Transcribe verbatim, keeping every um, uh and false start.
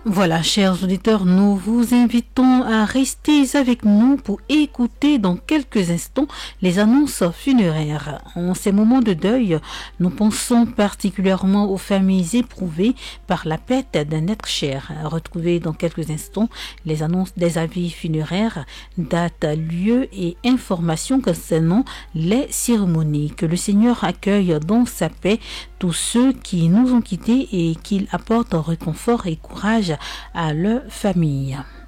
Voilà, chers auditeurs, nous vous invitons à rester avec nous pour écouter dans quelques instants les annonces funéraires. En ces moments de deuil, nous pensons particulièrement aux familles éprouvées par la perte d'un être cher. Retrouvez dans quelques instants les annonces des avis funéraires, date, lieu et informations concernant les cérémonies. Que le Seigneur accueille dans sa paix tous ceux qui nous ont quittés et qu'il apporte réconfort et courage à leur famille.